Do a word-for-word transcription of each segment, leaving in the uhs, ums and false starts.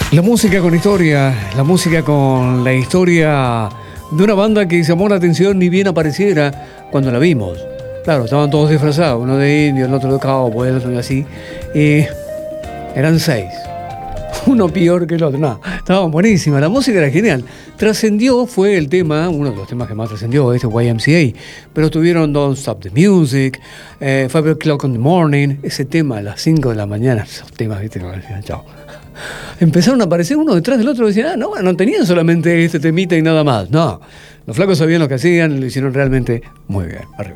La música con historia, la música con la historia de una banda que llamó la atención ni bien apareciera cuando la vimos. Claro, estaban todos disfrazados, uno de indio, el otro de cowboy, el otro de así. Y eran seis. Uno peor que el otro. No, estaban buenísimas. La música era genial. Trascendió, fue el tema, uno de los temas que más trascendió, este Y M C A. Pero tuvieron Don't Stop the Music, eh, Five O'Clock in the Morning, ese tema a las cinco de la mañana. Esos temas, viste, como decían, chao. Empezaron a aparecer uno detrás del otro y decían, ah, no, bueno, no tenían solamente este temita y nada más. No, los flacos sabían lo que hacían y lo hicieron realmente muy bien. Arriba.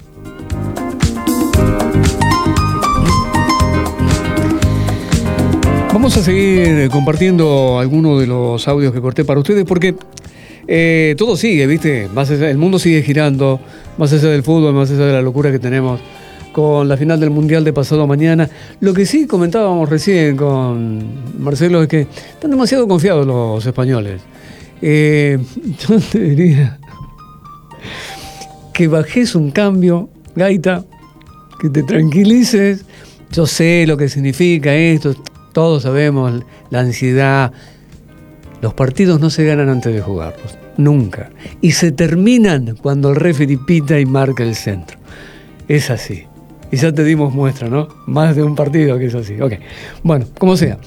Vamos a seguir compartiendo algunos de los audios que corté para ustedes porque eh, todo sigue, ¿viste? Más allá, el mundo sigue girando, más allá del fútbol, más allá de la locura que tenemos con la final del Mundial de pasado mañana. Lo que sí comentábamos recién con Marcelo es que están demasiado confiados los españoles. Eh, yo te diría que bajes un cambio, Gaita, que te tranquilices. Yo sé lo que significa esto. Todos sabemos la ansiedad. Los partidos no se ganan antes de jugarlos, nunca. Y se terminan cuando el referee pita y marca el centro. Es así. Y ya te dimos muestra, ¿no? Más de un partido que es así. Ok. Bueno, como sea.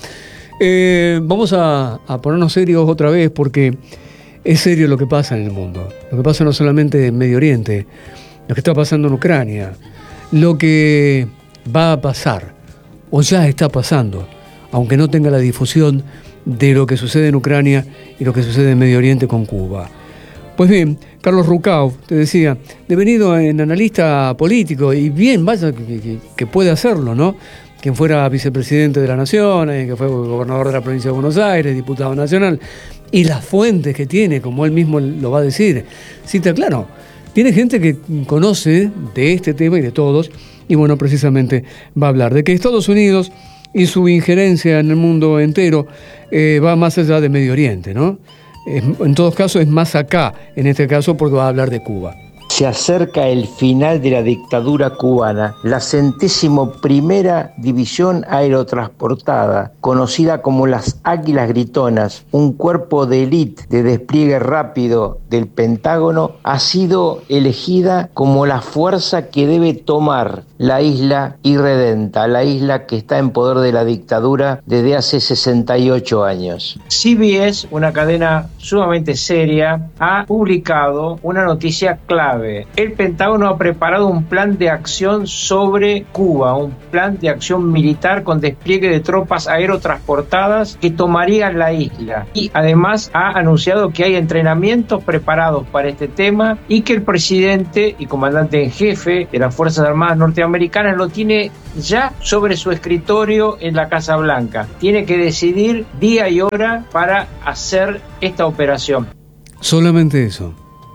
Eh, vamos a, a ponernos serios otra vez porque es serio lo que pasa en el mundo. Lo que pasa no solamente en Medio Oriente, lo que está pasando en Ucrania, lo que va a pasar o ya está pasando, aunque no tenga la difusión de lo que sucede en Ucrania y lo que sucede en Medio Oriente con Cuba. Pues bien, Carlos Rucauf, te decía, devenido en analista político, y bien, vaya que, que, que puede hacerlo, ¿no? Quien fuera vicepresidente de la Nación, que fue gobernador de la provincia de Buenos Aires, diputado nacional, y las fuentes que tiene, como él mismo lo va a decir. Cita, claro, tiene gente que conoce de este tema y de todos, y bueno, precisamente va a hablar de que Estados Unidos y su injerencia en el mundo entero eh, va más allá de Medio Oriente, ¿no? En todos casos es más acá, en este caso porque va a hablar de Cuba. Se acerca el final de la dictadura cubana. La centésimo primera división aerotransportada, conocida como las Águilas Gritonas, un cuerpo de élite de despliegue rápido del Pentágono, ha sido elegida como la fuerza que debe tomar la isla irredenta, la isla que está en poder de la dictadura desde hace sesenta y ocho años. C B S, una cadena sumamente seria, ha publicado una noticia clave. El Pentágono ha preparado un plan de acción sobre Cuba, un plan de acción militar con despliegue de tropas aerotransportadas que tomarían la isla. Y además ha anunciado que hay entrenamientos preparados para este tema y que el presidente y comandante en jefe de las Fuerzas Armadas norteamericanas lo tiene ya sobre su escritorio en la Casa Blanca. Tiene que decidir día y hora para hacer esta operación. Solamente eso.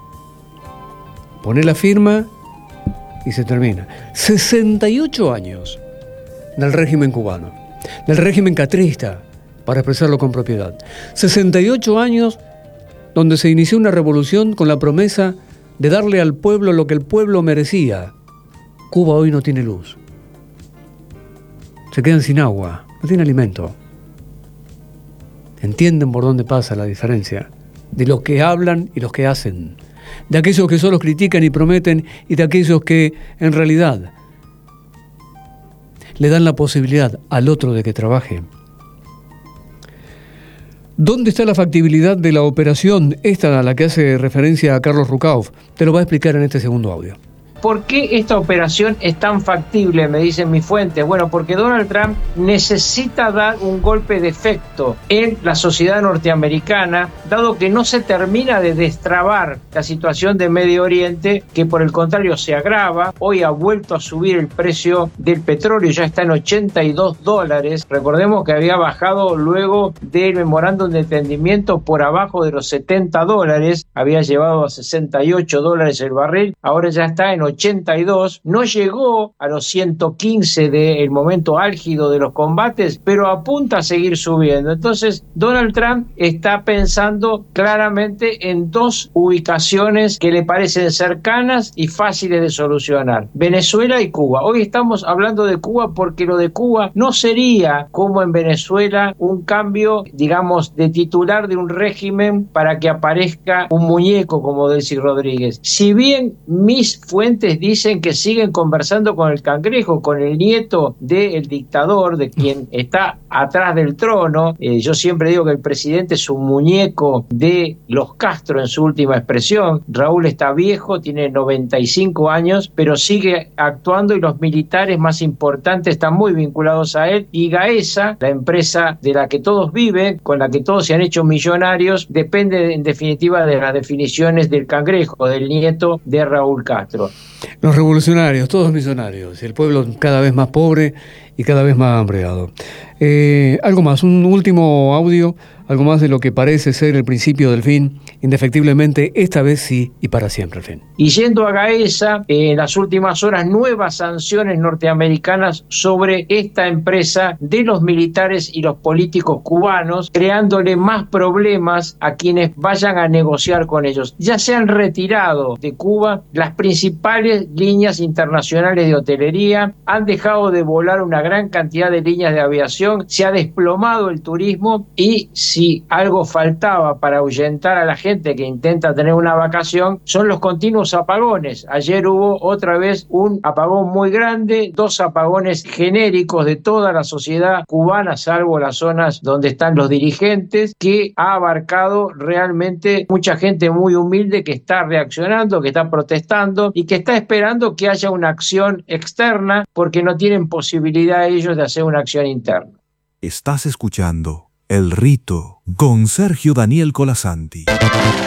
Pone la firma y se termina. sesenta y ocho años del régimen cubano, del régimen castrista, para expresarlo con propiedad. sesenta y ocho años donde se inició una revolución con la promesa de darle al pueblo lo que el pueblo merecía. Cuba hoy no tiene luz. Se quedan sin agua, no tiene alimento. ¿Entienden por dónde pasa la diferencia? De los que hablan y los que hacen. De aquellos que solo critican y prometen y de aquellos que, en realidad, le dan la posibilidad al otro de que trabaje. ¿Dónde está la factibilidad de la operación esta a la que hace referencia a Carlos Rucauf? Te lo va a explicar en este segundo audio. ¿Por qué esta operación es tan factible? Me dicen mis fuentes. Bueno, porque Donald Trump necesita dar un golpe de efecto en la sociedad norteamericana, dado que no se termina de destrabar la situación de Medio Oriente, que por el contrario se agrava. Hoy ha vuelto a subir el precio del petróleo, ya está en ochenta y dos dólares. Recordemos que había bajado luego del memorándum de entendimiento por abajo de los setenta dólares, había llevado a sesenta y ocho dólares el barril, ahora ya está en ochenta y dos, no llegó a los ciento quince del momento álgido de los combates, pero apunta a seguir subiendo. Entonces, Donald Trump está pensando claramente en dos ubicaciones que le parecen cercanas y fáciles de solucionar: Venezuela y Cuba. Hoy estamos hablando de Cuba porque lo de Cuba no sería, como en Venezuela, un cambio, digamos, de titular de un régimen para que aparezca un muñeco como Delcy Rodríguez. Si bien mis fuentes dicen que siguen conversando con el Cangrejo, con el nieto del dictador, de quien está atrás del trono, eh, yo siempre digo que el presidente es un muñeco de los Castro en su última expresión. Raúl está viejo, tiene noventa y cinco años, pero sigue actuando y los militares más importantes están muy vinculados a él. Y Gaesa, la empresa de la que todos viven, con la que todos se han hecho millonarios, depende en definitiva de las definiciones del Cangrejo, del nieto de Raúl Castro. Los revolucionarios, todos millonarios, el pueblo cada vez más pobre y cada vez más hambreado. Eh, algo más, un último audio, algo más de lo que parece ser el principio del fin, indefectiblemente, esta vez sí y para siempre el fin. Y yendo a Gaesa, eh, en las últimas horas, nuevas sanciones norteamericanas sobre esta empresa de los militares y los políticos cubanos, creándole más problemas a quienes vayan a negociar con ellos. Ya se han retirado de Cuba las principales líneas internacionales de hotelería, han dejado de volar una gran cantidad de líneas de aviación, se ha desplomado el turismo y si algo faltaba para ahuyentar a la gente que intenta tener una vacación, son los continuos apagones. Ayer hubo otra vez un apagón muy grande, dos apagones genéricos de toda la sociedad cubana, salvo las zonas donde están los dirigentes, que ha abarcado realmente mucha gente muy humilde que está reaccionando, que está protestando y que está esperando que haya una acción externa porque no tienen posibilidad ellos de hacer una acción interna. Estás escuchando El Rito con Sergio Daniel Colasanti.